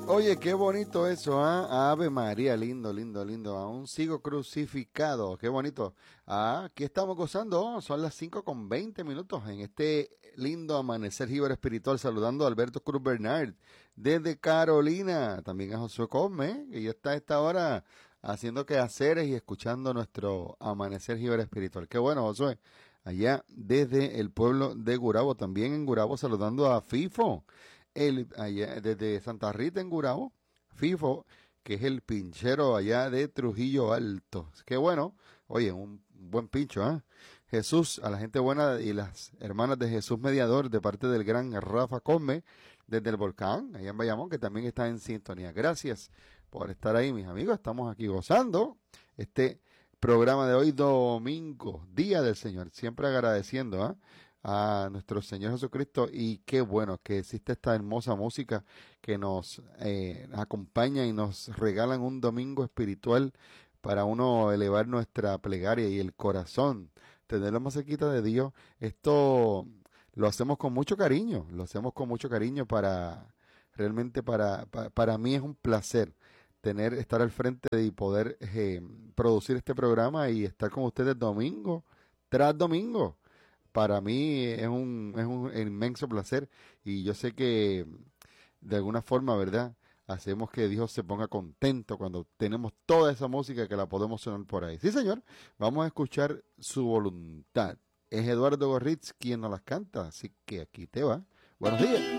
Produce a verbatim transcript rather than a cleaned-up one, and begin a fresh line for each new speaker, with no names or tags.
Oye, qué bonito eso, ¿ah? Ave María, lindo, lindo, lindo. Aún sigo crucificado, qué bonito. Ah, aquí estamos gozando, oh, son las cinco con veinte minutos en este lindo amanecer jíbaro espiritual, saludando a Alberto Cruz Bernard desde Carolina, también a Josué Cosme, que ya está a esta hora haciendo quehaceres y escuchando nuestro amanecer jíbaro espiritual. Qué bueno, Josué. Allá desde el pueblo de Gurabo, también en Gurabo, saludando a FIFO el, allá, desde Santa Rita en Gurabo, FIFO, que es el pinchero allá de Trujillo Alto. Qué bueno, oye, un buen pincho, ¿ah? ¿eh? Jesús, a la gente buena y las hermanas de Jesús Mediador, de parte del gran Rafa Come, desde el volcán, allá en Bayamón, que también está en sintonía. Gracias por estar ahí, mis amigos. Estamos aquí gozando este programa de hoy, domingo, Día del Señor. Siempre agradeciendo, ¿ah? ¿eh? a nuestro Señor Jesucristo, y qué bueno que existe esta hermosa música que nos eh, acompaña y nos regalan un domingo espiritual para uno elevar nuestra plegaria y el corazón, tenerlo más cerquita de Dios. Esto lo hacemos con mucho cariño, lo hacemos con mucho cariño para, realmente para, para, para mí es un placer tener, estar al frente y poder eh, producir este programa y estar con ustedes domingo tras domingo. Para mí es un, es un inmenso placer, y yo sé que de alguna forma, ¿verdad? Hacemos que Dios se ponga contento cuando tenemos toda esa música que la podemos sonar por ahí. Sí, señor, vamos a escuchar Su Voluntad. Es Eduardo Gorritz quien nos las canta, así que aquí te va. Buenos días.